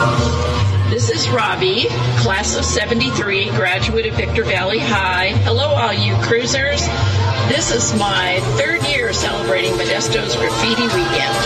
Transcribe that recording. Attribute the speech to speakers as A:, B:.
A: This is Robbie, class of 73, graduate of Victor Valley High. Hello, all you cruisers. This is my third year celebrating Modesto's Graffiti Weekend.